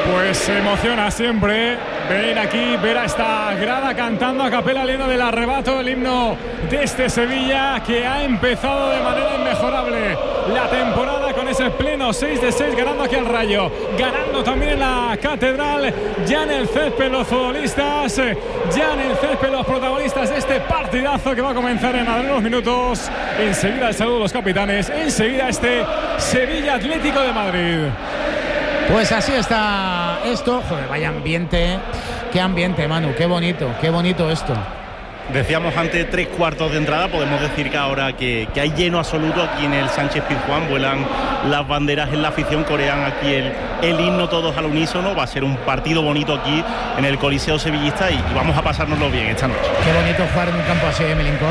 Pues se emociona siempre ver aquí, ver a esta grada cantando a capela el himno del arrebato, el himno de este Sevilla que ha empezado de manera inmejorable la temporada con ese pleno 6-6, ganando aquí al Rayo, ganando también en la Catedral, ya en el césped los futbolistas, ya en el césped los protagonistas de este partidazo que va a comenzar en unos minutos. Enseguida el saludo de los capitanes, enseguida este Sevilla Atlético de Madrid. Pues así está esto. Joder, vaya ambiente. Qué ambiente, Manu, qué bonito esto. Decíamos antes 3/4 de entrada, podemos decir que ahora que hay lleno absoluto aquí en el Sánchez Pizjuán, vuelan las banderas en la afición, corean aquí el himno todos al unísono. Va a ser un partido bonito aquí en el Coliseo Sevillista y vamos a pasárnoslo bien esta noche. Qué bonito jugar en un campo así, Milinko.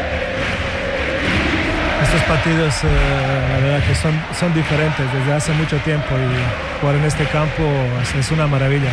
Estos partidos, la verdad que son diferentes desde hace mucho tiempo y jugar en este campo es una maravilla.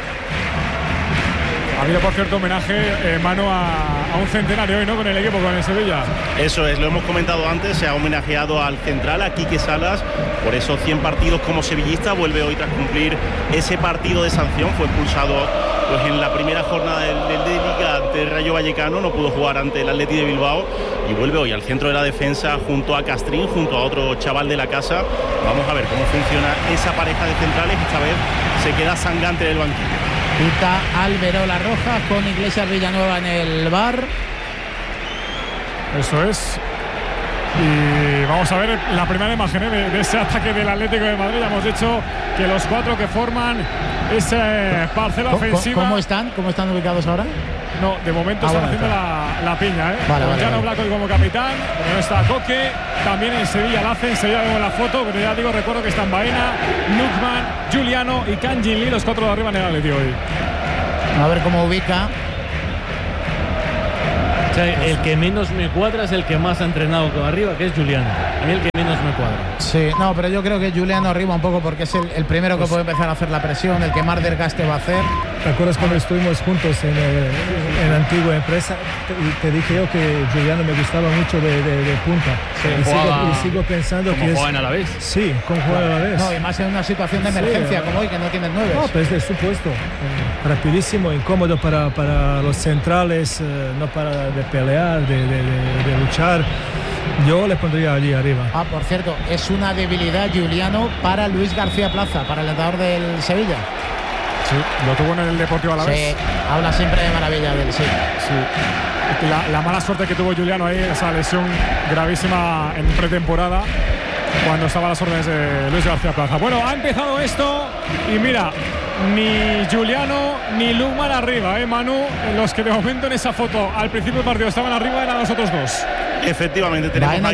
Ha habido, por cierto, homenaje, Manu, a un centenario hoy, ¿no?, con el equipo, con el Sevilla. Eso es, lo hemos comentado antes, se ha homenajeado al central, a Quique Salas, por esos 100 partidos como sevillista. Vuelve hoy tras cumplir ese partido de sanción, fue expulsado pues en la primera jornada del de Liga ante el Rayo Vallecano, no pudo jugar ante el Atleti de Bilbao y vuelve hoy al centro de la defensa junto a Castrín, junto a otro chaval de la casa. Vamos a ver cómo funciona esa pareja de centrales. Esta vez se queda Sangante en el banquillo. Pita Alberola Roja con Iglesias Villanueva en el bar. Eso es. Y vamos a ver la primera imagen de ese ataque del Atlético de Madrid. Ya hemos dicho que los 4 que forman esa parcela ofensiva. ¿Cómo están ubicados ahora? No, de momento están haciendo la piña, ¿eh? Vale, con Llano vale. Blanco como capitán, no está Coque, también en Sevilla la hacen, Sevilla vemos la foto, pero ya digo, recuerdo que están Baena, Lukman, Giuliano y Kang Jin Lee, los 4 de arriba en el Atleti hoy. A ver cómo ubica. O sea, el que menos me cuadra es el que más ha entrenado con arriba, que es Giuliano. A mí el que menos me cuadra. Sí, no, pero yo creo que Giuliano arriba un poco porque es el primero que puede empezar a hacer la presión, el que más desgaste va a hacer. ¿Te acuerdas cuando estuvimos juntos en la antigua empresa? Te dije yo que Giuliano me gustaba mucho de punta. Sí, y sigo pensando que es... juegan a la vez. Sí, como juegan a la vez. No, y más en una situación de emergencia como hoy, que no tienes 9. No, pero es de supuesto. Rapidísimo, incómodo para los centrales, no para de pelear, de luchar. Yo le pondría allí arriba. Ah, por cierto, es una debilidad Giuliano para Luis García Plaza, para el entrenador del Sevilla. Sí, lo tuvo en el Deportivo Alavés. Sí, habla siempre de maravilla del sí. La mala suerte que tuvo Giuliano ahí, esa lesión gravísima en pretemporada, cuando estaba a las órdenes de Luis García Plaza. Bueno, ha empezado esto y mira, ni Giuliano ni Lukman arriba, Manu, los que de momento en esa foto al principio del partido estaban arriba eran los otros dos. Efectivamente, tenemos Baena, ahí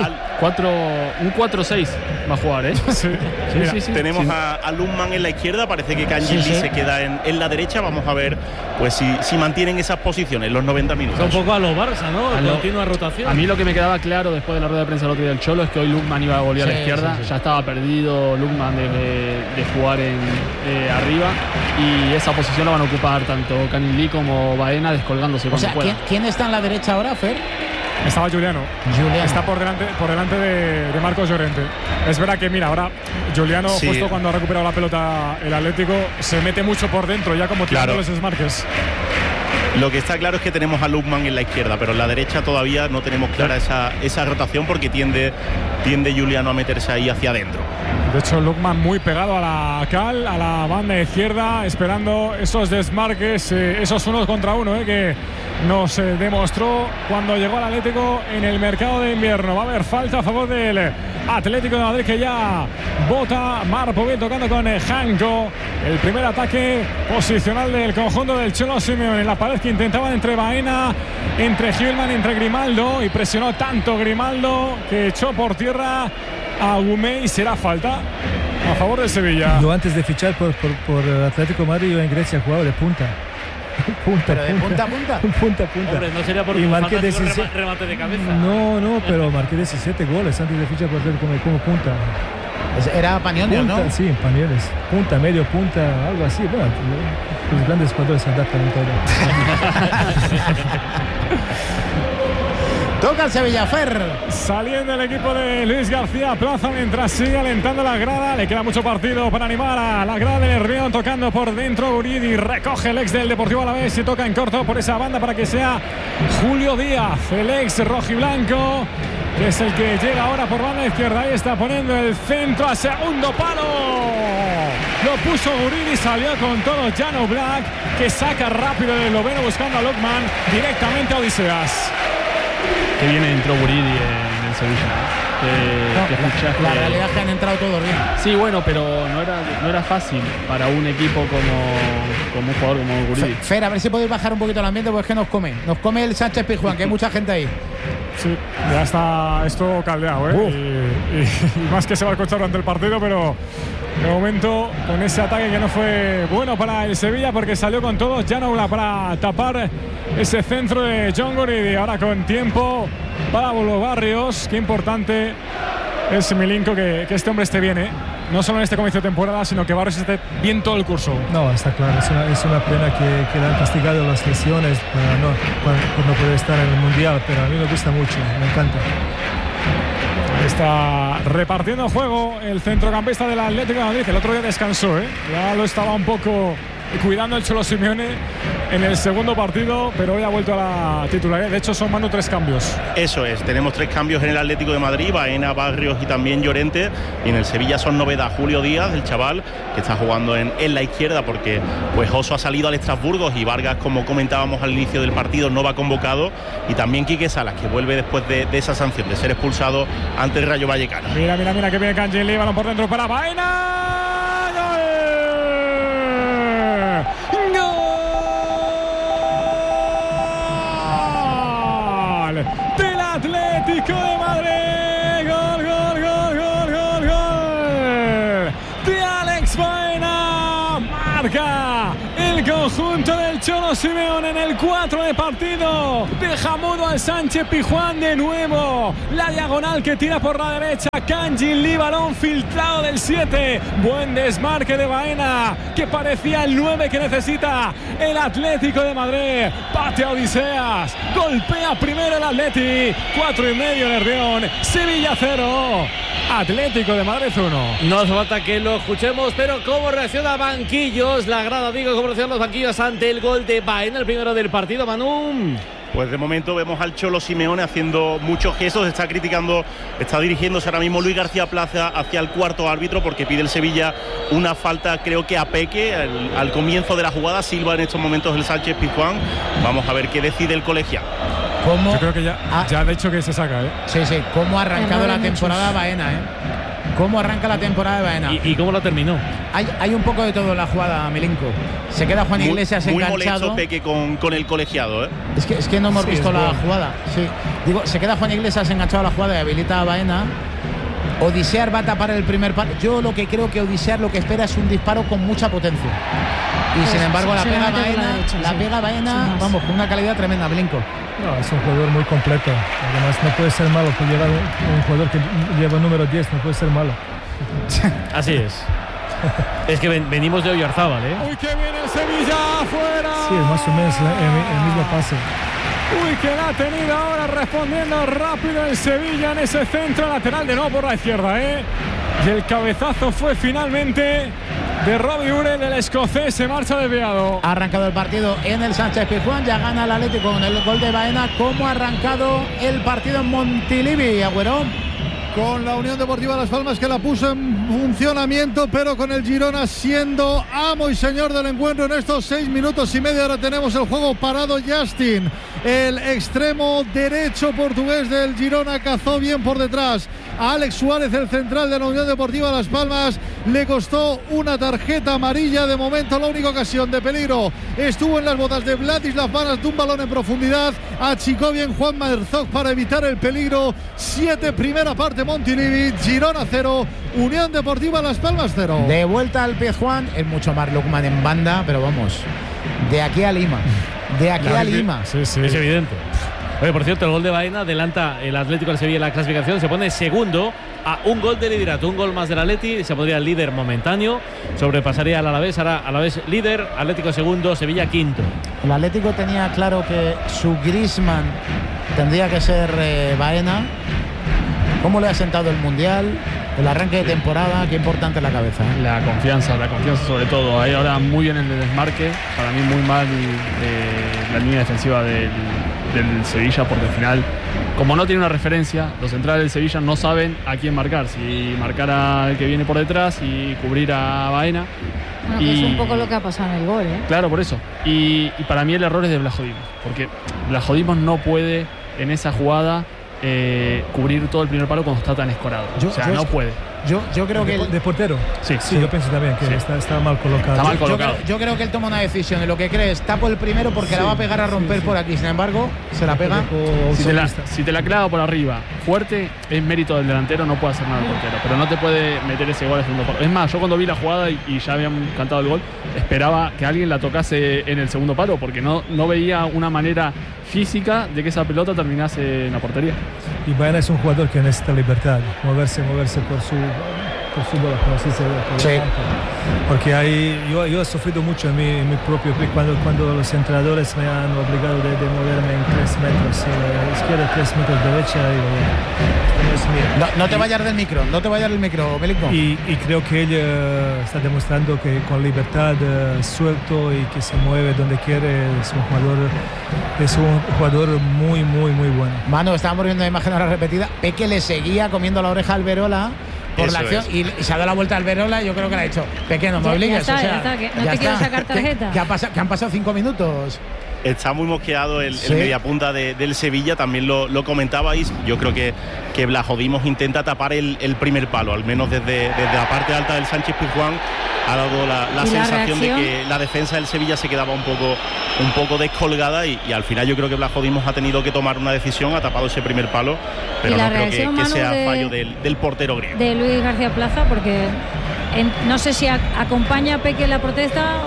un 4-6 va a jugar, ¿eh? Sí. Tenemos a Lukman en la izquierda, parece que Kang Jin Lee se queda en la derecha. Vamos a ver pues si mantienen esas posiciones los 90 minutos. Un poco a los Barça, ¿no? Continua rotación. A mí lo que me quedaba claro después de la rueda de prensa del otro día del Cholo es que hoy Lukman iba a golear a la izquierda. Ya estaba perdido Lukman de jugar arriba, y esa posición la van a ocupar tanto Kang Jin Lee como Baena, descolgándose cuando pueda. ¿Quién está en la derecha ahora, Fer? Estaba Giuliano. Está por delante de Marcos Llorente. Es verdad que, mira, ahora Giuliano, justo cuando ha recuperado la pelota el Atlético, se mete mucho por dentro, ya como tirando los desmarques. Lo que está claro es que tenemos a Lukman en la izquierda, pero en la derecha todavía no tenemos clara esa rotación, porque tiende Giuliano a meterse ahí hacia adentro. De hecho, Lukman muy pegado a la cal, a la banda izquierda, esperando esos desmarques, esos 1 contra 1 que nos demostró cuando llegó al Atlético en el mercado de invierno. Va a haber falta a favor del Atlético de Madrid, que ya vota. Marco bien tocando con Janko. El primer ataque posicional del conjunto del Cholo Simeone en la pared que intentaban entre Baena, entre Gilman, entre Grimaldo, y presionó tanto Grimaldo que echó por tierra a Gumey. Será falta a favor de Sevilla. Yo antes de fichar por Atlético de Madrid, yo en Grecia jugaba de punta. ¿Pero de punta a punta? Punta a punta. Hombre, no sería por y un marqué remate de cabeza. No, pero marqué 17 goles antes de fichar por Atlético como punta. Era Panionios, ¿no? Sí, Panionios. Punta, medio punta, algo así. Bueno, los grandes jugadores se adaptan en todo. Toca el Sevilla, Fer. Saliendo el equipo de Luis García Plaza mientras sigue alentando la grada. Le queda mucho partido para animar a la grada del Nervión. Tocando por dentro Guridi. Recoge el ex del Deportivo Alavés y toca en corto por esa banda para que sea Julio Díaz, el ex rojiblanco, que es el que llega ahora por banda izquierda. Ahí está poniendo el centro a segundo palo. Lo puso Guridi, salió con todo Jan Oblak, que saca rápido el esloveno buscando a Lokman directamente a Odiseas. Que viene entró Guridi en el Sevilla. La realidad es que han entrado todos bien. Sí, bueno, pero no era fácil para un equipo como un jugador como Guridi. Fer, a ver si podéis bajar un poquito el ambiente, porque es que nos come el Sánchez Pizjuán, que hay mucha gente ahí. Sí, ya está esto caldeado, y más que se va a escuchar durante el partido, pero de momento con ese ataque que no fue bueno para el Sevilla, porque salió con todos Jan Oblak para tapar ese centro de John Guridi. Ahora con tiempo para Bolo Barrios. Qué importante es, Milinko, que este hombre esté bien, no solo en este comienzo de temporada, sino que Barrios esté bien todo el curso. No, está claro, es una pena que le han castigado las lesiones por no poder estar en el Mundial, pero a mí me gusta mucho, me encanta. Está repartiendo juego el centrocampista del Atlético de Madrid. El otro día descansó, ya lo estaba un poco cuidando el Cholo Simeone en el segundo partido, pero hoy ha vuelto a la titularidad. De hecho, son más de 3 cambios. Eso es, tenemos 3 cambios en el Atlético de Madrid: Baena, Barrios y también Llorente. Y en el Sevilla son novedad Julio Díaz, el chaval, que está jugando en la izquierda, porque pues Oso ha salido al Estrasburgo y Vargas, como comentábamos al inicio del partido, no va convocado. Y también Quique Salas, que vuelve después de esa sanción de ser expulsado ante el Rayo Vallecano. Mira que viene Cangelli, balón por dentro para Baena. Del Atlético de Madrid. Gol de Alex Baena. Marca el conjunto del Cholo Simeone en el 4 de partido. Deja mudo al Sánchez Pizjuán de nuevo. La diagonal que tira por la derecha. Cangelli, balón filtrado del 7. Buen desmarque de Baena, que parecía el 9 que necesita el Atlético de Madrid. Patea Odiseas. Golpea primero el Atleti. 4,5 en el Rion. Sevilla 0. Atlético de Madrid 1. No hace falta que lo escuchemos, pero cómo reacciona Banquillos, la grada, digo, cómo reaccionan los banquillos ante el gol de Baena, el primero del partido, Manu. Pues de momento vemos al Cholo Simeone haciendo muchos gestos. Está dirigiéndose ahora mismo Luis García Plaza hacia el cuarto árbitro, porque pide el Sevilla una falta, creo que a Peque, al comienzo de la jugada. Silva en estos momentos el Sánchez Pizjuán. Vamos a ver qué decide el colegiado. Yo creo que ya ha dicho que se saca, Sí, cómo ha arrancado la temporada Baena, Cómo arranca la temporada de Baena. ¿Y cómo la terminó? Hay un poco de todo en la jugada, Milinko. Se queda Juan Iglesias enganchado. Muy molesto Peque con el colegiado, Es que no hemos visto la jugada. Sí. Digo, se queda Juan Iglesias enganchado a la jugada y habilita a Baena. Odisear va a tapar el primer palo. Yo lo que creo que Odisear lo que espera es un disparo con mucha potencia. Y sin embargo la pega Baena, vamos, con una calidad tremenda, Milinko. No, es un jugador muy completo. Además, no puede ser malo por llevar un jugador que lleva el número 10, no puede ser malo. Así es. Es que venimos de Oyarzábal, Uy, que viene el Sevilla afuera. Sí, es más o menos el mismo pase. Uy, que la ha tenido ahora, respondiendo rápido el Sevilla en ese centro lateral de nuevo por la izquierda, Y el cabezazo fue finalmente de Robbie Urel, el escocés, se marcha desviado. Ha arrancado el partido en el Sánchez Pizjuán, ya gana el Atlético con el gol de Baena. ¿Cómo ha arrancado el partido en Montilivi, Agüero? Con la Unión Deportiva Las Palmas, que la puso en funcionamiento, pero con el Girona siendo amo y señor del encuentro en estos 6 minutos y medio. Ahora tenemos el juego parado. Justin, el extremo derecho portugués del Girona, cazó bien por detrás a Alex Suárez, el central de la Unión Deportiva Las Palmas. Le costó una tarjeta amarilla. De momento la única ocasión de peligro estuvo en las botas de Vladislav Banas, de un balón en profundidad. Achicó bien Juan Herzog para evitar el peligro. 7, primera parte, Montilivi. Girona 0, Unión Deportiva Las Palmas 0. De vuelta al Pizjuán, es mucho más Lokman en banda, pero vamos, de aquí a Lima. Sí. Es evidente. Oye, por cierto, el gol de Baena adelanta el Atlético de Sevilla en la clasificación. Se pone segundo a un gol de liderato, un gol más del Atleti. Se pondría el líder momentáneo. Sobrepasaría al Alavés. Ahora Alavés líder, Atlético segundo, Sevilla quinto. El Atlético tenía claro que su Griezmann tendría que ser Baena. ¿Cómo le ha sentado el Mundial? El arranque de temporada, qué importante es la cabeza. La confianza sobre todo. Ahí ahora muy bien en el desmarque. Para mí muy mal la línea defensiva del Sevilla, porque al final, como no tiene una referencia, los centrales del Sevilla no saben a quién marcar. Si marcar al que viene por detrás y cubrir a Baena. Bueno, que es un poco lo que ha pasado en el gol, ¿eh? Claro, por eso. Y para mí el error es de Vlachodimos, porque Vlachodimos no puede en esa jugada cubrir todo el primer palo cuando está tan escorado. No puede. Yo creo que de portero. Sí, yo pienso también que está mal colocado. Está mal colocado. Yo creo que él toma una decisión de lo que cree es tapo el primero porque la va a pegar a romper por aquí. Sin embargo, se la pega. Si te la clava por arriba fuerte, es mérito del delantero, no puede hacer nada el portero. Pero no te puede meter ese gol al segundo palo. Es más, yo cuando vi la jugada y ya habían cantado el gol, esperaba que alguien la tocase en el segundo palo, porque no veía una manera física de que esa pelota terminase en la portería. Y Baena es un jugador que necesita libertad, moverse por su bola, como se dice, porque yo he sufrido mucho en mi propio club cuando los entrenadores me han obligado de moverme en 3 metros izquierda, 3 metros derecha. No te vayas del micro, Melinko. Y creo que él está demostrando que con libertad, suelto y que se mueve donde quiere, es un jugador muy, muy, muy bueno. Manu, estábamos viendo la imagen ahora repetida. Peque le seguía comiendo la oreja al Verola por Eso la acción y se ha dado la vuelta al Verola. Yo creo que le ha dicho: Peque, no me obligues. Ya está, que no te quiero sacar tarjeta. Que han pasado 5 minutos. Está muy mosqueado el mediapunta del Sevilla, también lo comentabais. Yo creo que Vlachodimos intenta tapar el primer palo, al menos desde la parte alta del Sánchez Pizjuán. Ha dado la sensación de que la defensa del Sevilla se quedaba un poco descolgada y al final yo creo que Vlachodimos ha tenido que tomar una decisión, ha tapado ese primer palo, pero no creo que sea fallo del portero griego. De Luis García Plaza, porque no sé si acompaña a Peque en la protesta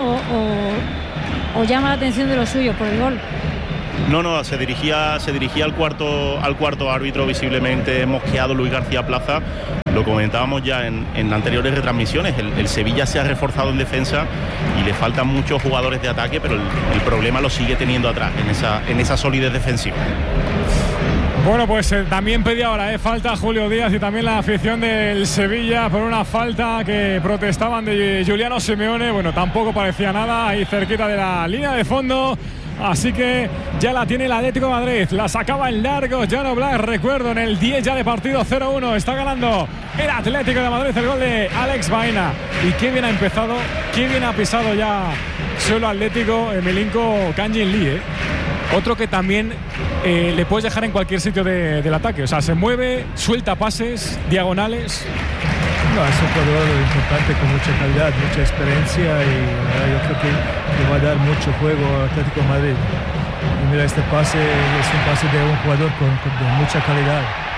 o llama la atención de los suyos por el gol. No, se dirigía al cuarto árbitro, visiblemente mosqueado Luis García Plaza. Lo comentábamos ya en anteriores retransmisiones. El Sevilla se ha reforzado en defensa y le faltan muchos jugadores de ataque, pero el problema lo sigue teniendo atrás, en esa solidez defensiva. Bueno, pues también pedía ahora falta Julio Díaz y también la afición del Sevilla por una falta que protestaban de Giuliano Simeone. Bueno, tampoco parecía nada ahí cerquita de la línea de fondo. Así que ya la tiene el Atlético de Madrid. La sacaba en largo Jan Oblak, recuerdo, en el 10 ya de partido, 0-1. Está ganando el Atlético de Madrid, el gol de Alex Baena. Y qué bien ha empezado, qué bien ha pisado ya suelo Atlético, Melinko Kangin Lee, Otro que también le puedes dejar en cualquier sitio del ataque. O sea, se mueve, suelta pases, diagonales. No, es un jugador importante con mucha calidad, mucha experiencia y yo creo que va a dar mucho juego al Atlético de Madrid. Y mira, este pase es un pase de un jugador de mucha calidad.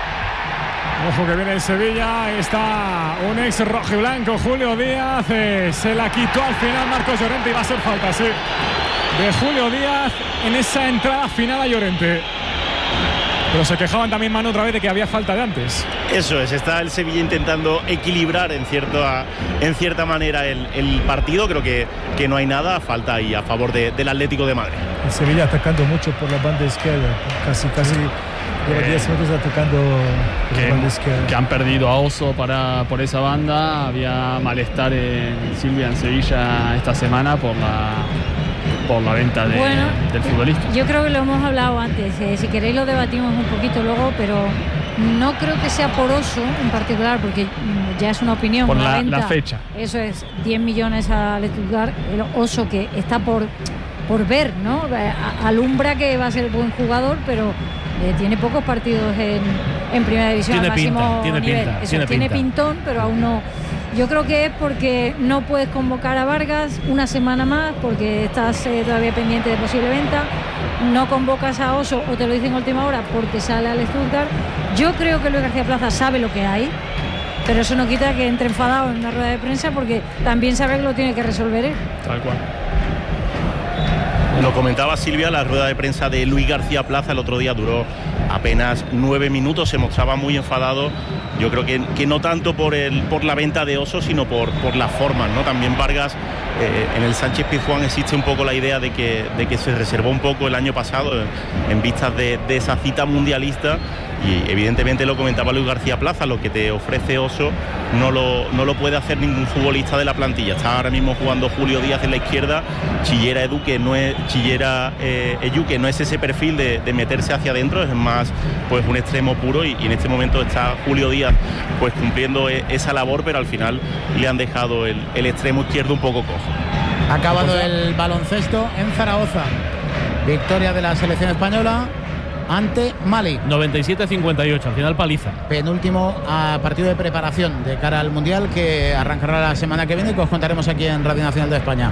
Ojo que viene el Sevilla, está un ex rojiblanco, Julio Díaz, se la quitó al final Marcos Llorente y va a ser falta, sí, de Julio Díaz en esa entrada final a Llorente. Pero se quejaban también, Manu, otra vez de que había falta de antes. Eso es, está el Sevilla intentando equilibrar en cierta manera el partido. Creo que no hay nada, falta ahí a favor del Atlético de Madrid. El Sevilla atacando mucho por la banda izquierda, casi 10 minutos atacando por la banda izquierda. Que han perdido a Oso por esa banda. Había malestar en Silvia, en Sevilla, esta semana por la venta del futbolista. Yo creo que lo hemos hablado antes, si queréis lo debatimos un poquito luego, pero no creo que sea por Oso en particular, porque ya es una opinión. Por la venta, la fecha. Eso es, 10 millones al Stuttgart, el Oso que está por ver, ¿no? Alumbra que va a ser buen jugador, pero tiene pocos partidos en primera división al máximo nivel. Tiene pintón, pero aún no. Yo creo que es porque no puedes convocar a Vargas una semana más, porque estás todavía pendiente de posible venta. No convocas a Oso, o te lo dicen a última hora, porque sale al Stuttgart. Yo creo que Luis García Plaza sabe lo que hay, pero eso no quita que entre enfadado en una rueda de prensa, porque también sabe que lo tiene que resolver él. Tal cual. Lo comentaba Silvia, la rueda de prensa de Luis García Plaza el otro día duró apenas 9 minutos, se mostraba muy enfadado. Yo creo que no tanto por la venta de Oso, sino por las formas, ¿no? También Vargas en el Sánchez Pizjuán existe un poco la idea de que se reservó un poco el año pasado en vistas de esa cita mundialista, y evidentemente lo comentaba Luis García Plaza, lo que te ofrece Oso no lo puede hacer ningún futbolista de la plantilla. Está ahora mismo jugando Julio Díaz en la izquierda, Chillera Edu, que no es Eyu, que no es ese perfil de meterse hacia adentro, es más pues un extremo puro, y en este momento está Julio Díaz pues cumpliendo esa labor, pero al final le han dejado el extremo izquierdo un poco cojo. Ha acabado el baloncesto en Zaragoza. Victoria de la selección española ante Mali. 97-58, al final paliza. Penúltimo partido de preparación de cara al Mundial, que arrancará la semana que viene y que os contaremos aquí en Radio Nacional de España.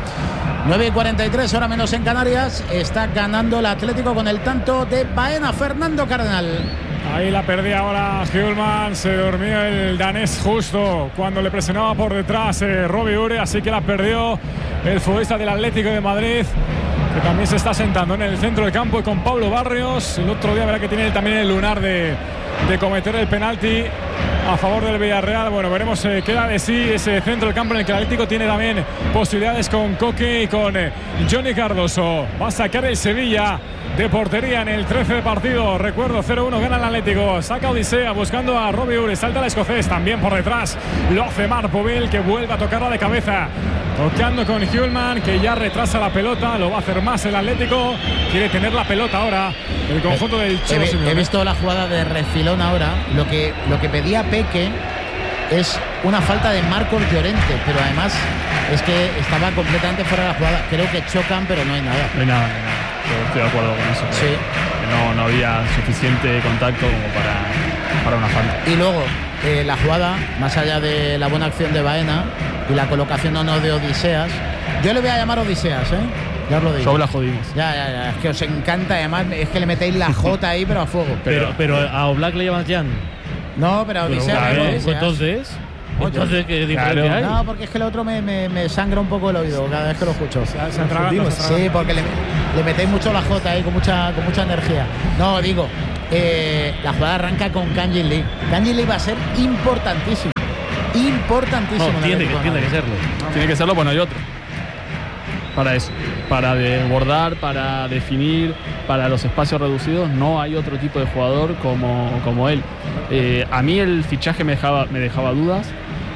9:43, hora menos en Canarias. Está ganando el Atlético con el tanto de Baena. Fernando Cardenal. Ahí la perdía ahora Hjulmand, se durmió el danés justo cuando le presionaba por detrás Robbie Ure, así que la perdió el futbolista del Atlético de Madrid, que también se está sentando en el centro del campo y con Pablo Barrios. El otro día verá que tiene también el lunar de cometer el penalti a favor del Villarreal. Bueno, veremos qué da de sí ese centro del campo en el que el Atlético tiene también posibilidades con Coque y con Johnny Cardoso. Va a sacar el Sevilla de portería en el 13 de partido. Recuerdo, 0-1 gana el Atlético. Saca Odisea buscando a Robbie Ure. Salta el escocés también por detrás. Lo hace Marpoville, que vuelve a tocarla de cabeza. Tocando con Hjulmand, que ya retrasa la pelota. Lo va a hacer más el Atlético. Quiere tener la pelota ahora el conjunto del Cholo Simeone. He visto la jugada de refilón ahora. Lo que pedía Peque es una falta de Marcos Llorente, pero además es que estaba completamente fuera de la jugada. Creo que chocan, pero no hay nada. No hay nada. Yo estoy de acuerdo con eso. Sí. Que no había suficiente contacto como para una falta. Y luego la jugada, más allá de la buena acción de Baena y la colocación o no de Odiseas, yo le voy a llamar Odiseas, ya os lo digo. Sobre la jodimos. Ya, es que os encanta, además es que le metéis la J ahí, pero a fuego. Pero a Oblak le llamas Jan. No, pero a Odiseas. Entonces, ¿qué diferencia hay? No, porque es que el otro me sangra un poco el oído cada vez que lo escucho. Sí, porque le metéis mucho la J ahí con mucha energía. No, digo, la jugada arranca con Kang Jin Lee. Kang Jin Lee va a ser importantísimo. Importantísimo. No, tiene que serlo. Tiene que serlo, bueno, hay otro. Para eso, para desbordar, para definir, para los espacios reducidos, no hay otro tipo de jugador como él. A mí el fichaje me dejaba dudas,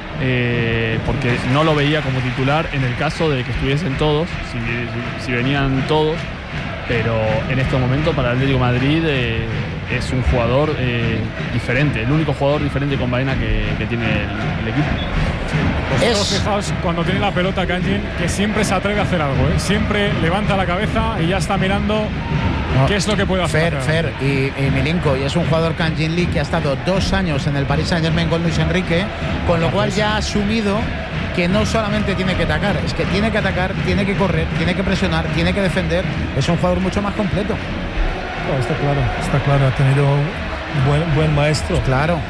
porque no lo veía como titular en el caso de que estuviesen todos, si venían todos, pero en este momento para el Atlético de Madrid es un jugador diferente, el único jugador diferente con Baena que tiene el equipo. Fijaos cuando tiene la pelota Kangin, que siempre se atreve a hacer algo, siempre levanta la cabeza y ya está mirando qué es lo que puede hacer. Fer y Milinko, y es un jugador Kang Jin Lee que ha estado 2 años en el Paris Saint-Germain con Luis Enrique, con lo cual ya ha asumido que no solamente tiene que atacar, es que tiene que atacar, tiene que correr, tiene que presionar, tiene que defender. Es un jugador mucho más completo. Está claro, ha tenido un buen maestro. Claro.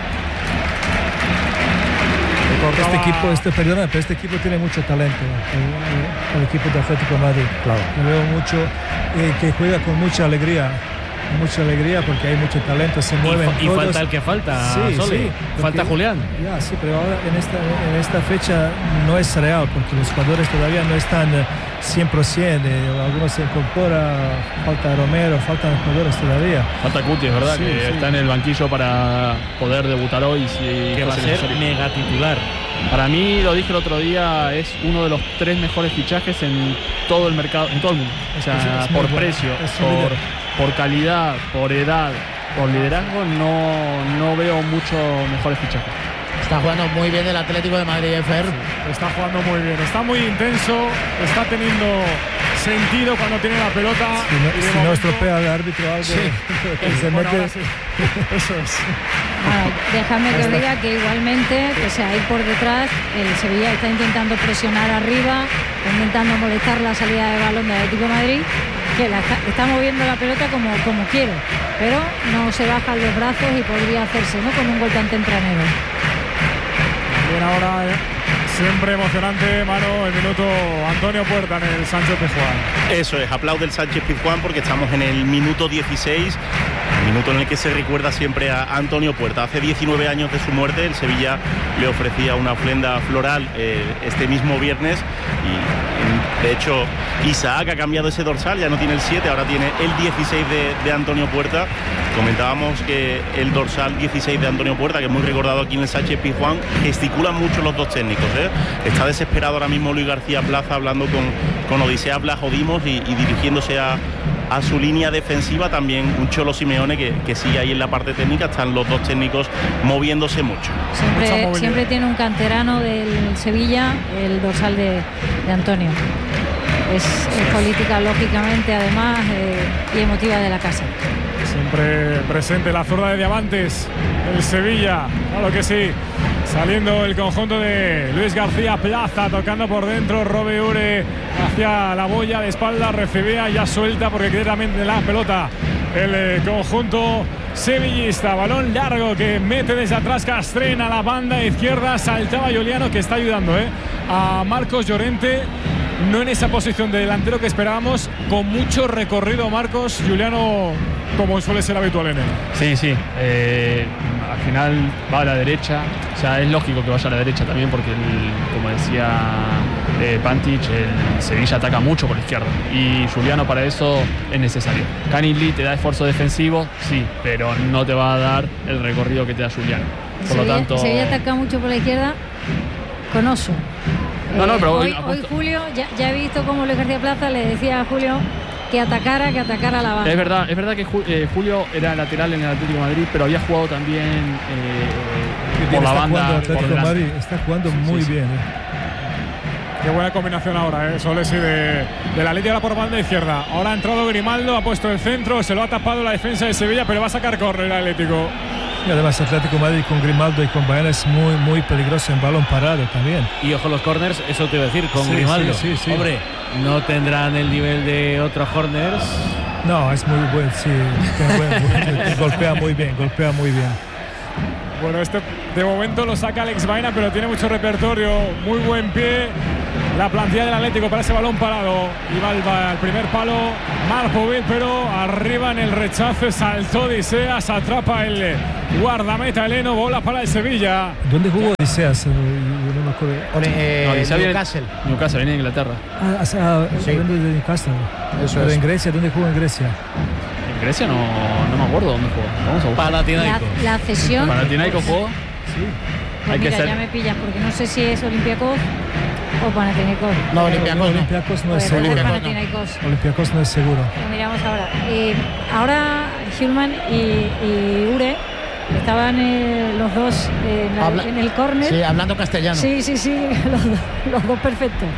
Este equipo tiene mucho talento, el equipo de Atlético de Madrid. Claro. Lo veo mucho, que juega con mucha alegría, porque hay mucho talento, se mueven y todos. Falta el que falta, sí, falta Julián. Ya, sí, pero ahora en esta fecha no es real, porque los jugadores todavía no están 100%, algunos se incorporan, falta Romero, faltan jugadores todavía. Falta Cuti, es verdad, que está en el banquillo para poder debutar hoy. Que va a ser mega titular. Para mí, lo dije el otro día, es uno de los 3 mejores fichajes en todo el mercado, en todo el mundo. O sea, es por precio, por calidad, por edad, por liderazgo, no veo mucho mejores fichajes. Está jugando muy bien el Atlético de Madrid, Fer. Sí, está jugando muy bien, está muy intenso, está teniendo sentido cuando tiene la pelota. Si no estropea el árbitro algo, se mete. Eso es. Déjame que os diga que igualmente, pese a ir por detrás, el Sevilla está intentando presionar arriba, está intentando molestar la salida de balón del Atlético de Madrid, que está moviendo la pelota como quiere, pero no se bajan los brazos y podría hacerse, ¿no?, con un gol tan tempranero. Bien, ahora siempre emocionante, Mano, el minuto Antonio Puerta en el Sánchez Pizjuán. Eso es, aplaude el Sánchez Pizjuán porque estamos en el minuto 16. Minuto en el que se recuerda siempre a Antonio Puerta. Hace 19 años de su muerte, el Sevilla le ofrecía una ofrenda floral este mismo viernes y de hecho Isaac ha cambiado ese dorsal, ya no tiene el 7, ahora tiene el 16 de Antonio Puerta. Comentábamos que el dorsal 16 de Antonio Puerta, que es muy recordado aquí en el Sánchez Pizjuán, gesticulan mucho los dos técnicos, ¿eh? Está desesperado ahora mismo Luis García Plaza hablando con Odisea Blas-Odimos y dirigiéndose a su línea defensiva. También un Cholo Simeone que sigue ahí en la parte técnica. Están los dos técnicos moviéndose mucho. Siempre tiene un canterano del Sevilla el dorsal de Antonio. Es política, lógicamente, además, y emotiva de la casa. Siempre presente la zurda de Diamantes, el Sevilla, claro que sí. Saliendo el conjunto de Luis García Plaza, tocando por dentro, Robe Ure hacia la boya de espalda, recibía, ya suelta porque claramente la pelota el conjunto sevillista. Balón largo que mete desde atrás Castrén a la banda izquierda, saltaba Juliano, que está ayudando a Marcos Llorente. No en esa posición de delantero que esperábamos, con mucho recorrido Marcos. Juliano, como suele ser habitual en él. Sí. Al final va a la derecha. O sea, es lógico que vaya a la derecha también porque, como decía Pantic, el Sevilla ataca mucho por la izquierda. Y Juliano para eso es necesario. Canilli te da esfuerzo defensivo, sí, pero no te va a dar el recorrido que te da Juliano. Por lo tanto, Sevilla ataca mucho por la izquierda con Oso. Pero hoy Julio, ya he visto cómo Luis García Plaza le decía a Julio que atacara a la banda. Es verdad que Julio era lateral en el Atlético de Madrid, pero había jugado también por la banda. Está jugando muy bien. Qué buena combinación ahora, Solesi de la línea ahora por banda izquierda. Ahora ha entrado Grimaldo, ha puesto el centro, se lo ha tapado la defensa de Sevilla, pero va a sacar córner el Atlético. Y además Atlético de Madrid con Grimaldo y con Baena es muy peligroso en balón parado también. Y ojo los corners, eso te iba a decir, con Grimaldo. Sí. Hombre, no tendrán el nivel de otros corners. No, es muy bueno, sí. golpea muy bien. Bueno, de momento lo saca Alex Baena, pero tiene mucho repertorio, muy buen pie. La plantilla del Atlético para ese balón parado. Iba al primer palo Marpovil, pero arriba en el rechace saltó Odiseas, atrapa el guardameta heleno, bola para el Sevilla. ¿Dónde jugó Odiseas? No me acuerdo. Newcastle, viene de Inglaterra. Sí. Hablando de Newcastle. Pero en Grecia, ¿dónde jugó en Grecia? En Grecia no me acuerdo dónde jugó. Vamos a buscar. Panathinaikos. La cesión. ¿Panathinaikos jugó? Sí. Pues mira, ya me pillas porque no sé si es Olympiacos o Panathinaikos. No, Olympiacos no es seguro. Olympiacos no es seguro. Lo miramos ahora. Ahora Hillman y Ure estaban los dos en el córner. Sí, hablando castellano. Sí, los dos perfectos.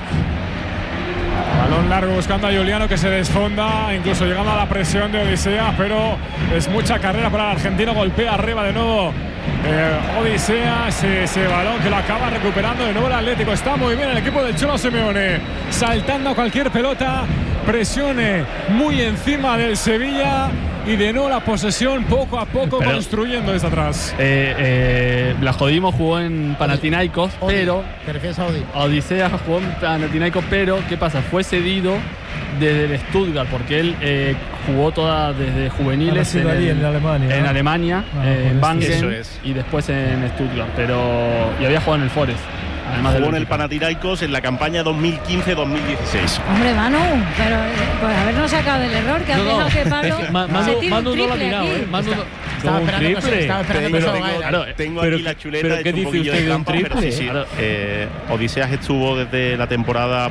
Balón largo buscando a Juliano, que se desfonda, incluso llegando a la presión de Odisea, pero es mucha carrera para el argentino. Golpea arriba de nuevo Odisea, ese balón que lo acaba recuperando de nuevo el Atlético. Está muy bien el equipo del Cholo Simeone, saltando a cualquier pelota, presione muy encima del Sevilla y de nuevo la posesión poco a poco construyendo desde atrás. Blas-Odimos jugó en Panathinaikos, pero ¿te refieres a Odi? Odisea jugó en Panathinaikos, pero ¿qué pasa? Fue cedido desde el Stuttgart porque él jugó toda desde juveniles en Alemania. En Alemania, en Bangen, es. Y después en Stuttgart, y había jugado en el Forest. Además jugó en el Panathinaikos en la campaña 2015-2016. Hombre, Manu, pero por habernos sacado del error que ha dejado que Pablo se tire un triple aquí. Estaba esperando que tengo aquí la chuleta. ¿Pero qué dice usted de un triple? Sí. Odiseas estuvo desde la temporada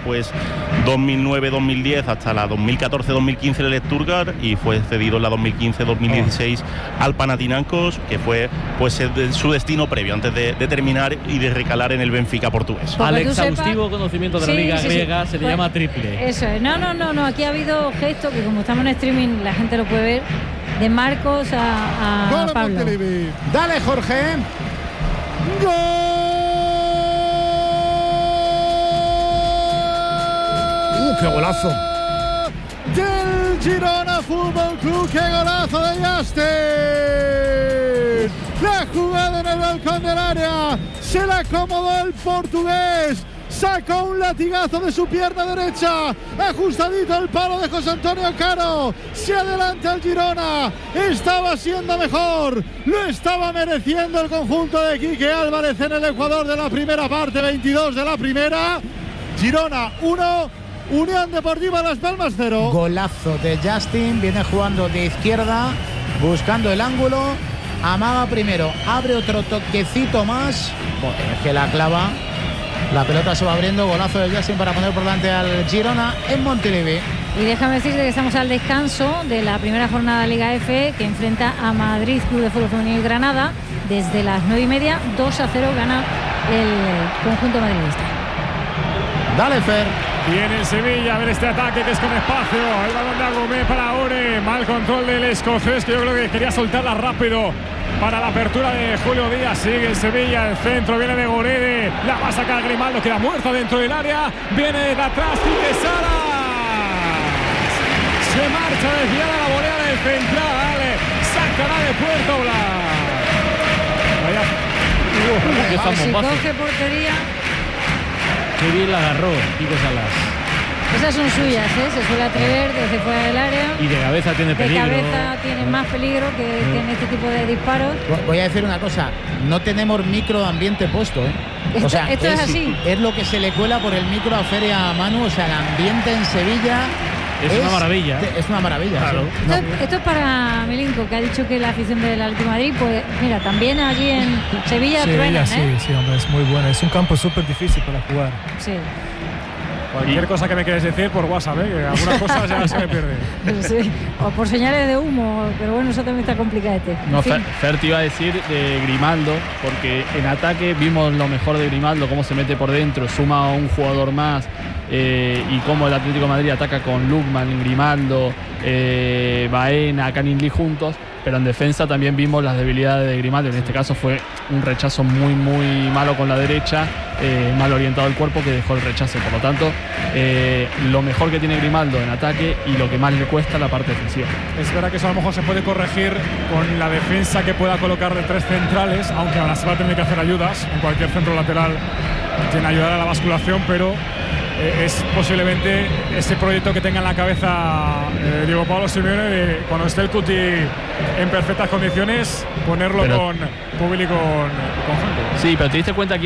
2009-2010 hasta la 2014-2015 en el Stuttgart y fue cedido en la 2015-2016 al Panathinaikos, que fue su destino previo antes de terminar y de recalar en el Benfica portugués. Al exhaustivo conocimiento de la liga griega se le llama triple. Eso es. No. Aquí ha habido gesto que, como estamos en streaming, la gente lo puede ver. De Marcos a Pablo. Dale, Jorge. ¡Gol! ¡Qué golazo! Del Girona Fútbol Club. ¡Qué golazo de Justin! La jugada en el balcón del área. Se la acomodó el portugués. sacó un latigazo de su pierna derecha, ajustadito el palo de José Antonio Caro. Se adelanta el Girona, estaba siendo mejor, lo estaba mereciendo el conjunto de Quique Álvarez en el Ecuador de la primera parte, 22 de la primera. Girona 1, Unión Deportiva Las Palmas 0. Golazo de Justin, viene jugando de izquierda, buscando el ángulo, amaga primero, abre otro toquecito más, es que la clava, la pelota se va abriendo, golazo de Justin para poner por delante al Girona en Montilivi. Y déjame decirte que estamos al descanso de la primera jornada de Liga F, que enfrenta a Madrid Club de Fútbol Femenino y Granada. Desde las 9:30, 2-0 gana el conjunto madridista. Dale, Fer. Viene el Sevilla a ver este ataque que es con espacio. El balón de Agumé para Ore. Mal control del escocés, que yo creo que quería soltarla rápido para la apertura de Julio Díaz. Sigue el Sevilla, el centro viene de Gorede. La va a sacar Grimaldo, queda muerta dentro del área. Viene de atrás Quique Salas. Se marcha desviada la volea del central. Sacará de Puerto Blas. Si coge portería. Qué bien la agarró Quique Salas. Esas son suyas, se suele atrever desde fuera del área. Y de cabeza tiene peligro. De cabeza tiene más peligro que en este tipo de disparos. Voy a decir una cosa, no tenemos micro de ambiente puesto, O sea, esto es así. Es lo que se le cuela por el micro a Feria a Manu, o sea, el ambiente en Sevilla... Es una maravilla. Es una maravilla. Claro. Sí. Esto es para Milinko, que ha dicho que la afición del Atlético de Madrid, pues mira, también allí en Sevilla truenan, sí, hombre, es muy bueno. Es un campo súper difícil para jugar. Sí. Cualquier cosa que me quieres decir por WhatsApp, que algunas cosas ya se me pierden. Sí. O por señales de humo, pero bueno, eso también está complicadete. No, Fer te iba a decir de Grimaldo, porque en ataque vimos lo mejor de Grimaldo, cómo se mete por dentro, suma a un jugador más, y cómo el Atlético de Madrid ataca con Lukman, Grimaldo, Baena, Canning Lee juntos, pero en defensa también vimos las debilidades de Grimaldo. En este caso fue un rechazo muy malo con la derecha, mal orientado el cuerpo, que dejó el rechazo. Por lo tanto, lo mejor que tiene Grimaldo en ataque y lo que más le cuesta la parte defensiva. Es verdad que eso a lo mejor se puede corregir con la defensa que pueda colocar de 3 centrales, aunque ahora se va a tener que hacer ayudas. En cualquier centro lateral tiene ayudar a la basculación, pero es posiblemente ese proyecto que tenga en la cabeza Diego Pablo Simeone de cuando esté el Cuti en perfectas condiciones, ponerlo con público y con gente. Sí, pero te diste cuenta que